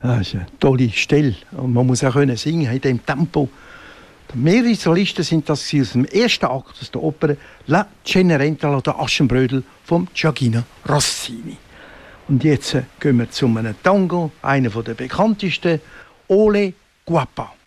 Das ist eine tolle Stelle. Und man muss auch können singen in diesem Tempo. Mehrere Solisten sind das aus dem ersten Akt aus der Oper La Cenerentola oder Aschenbrödel von Gioachino Rossini. Und jetzt gehen wir zu einem Tango, einer der bekanntesten, Ole Guapa.